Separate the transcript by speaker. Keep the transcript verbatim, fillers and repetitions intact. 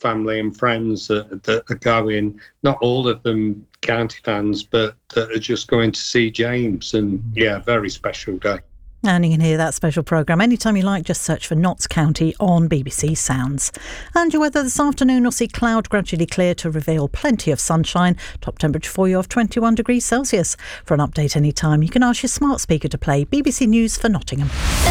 Speaker 1: family and friends that, that are going, not all of them County fans, but that are just going to see James. And yeah, very special day.
Speaker 2: And you can hear that special programme anytime you like. Just search for Notts County on B B C Sounds. And your weather this afternoon will see cloud gradually clear to reveal plenty of sunshine. Top temperature for you of twenty-one degrees Celsius. For an update anytime, you can ask your smart speaker to play B B C News for Nottingham.